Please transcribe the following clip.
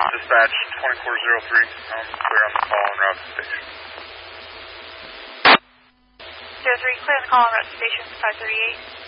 Dispatch 2403, clear on the call en route to station. 03, clear on the call en route to station 538.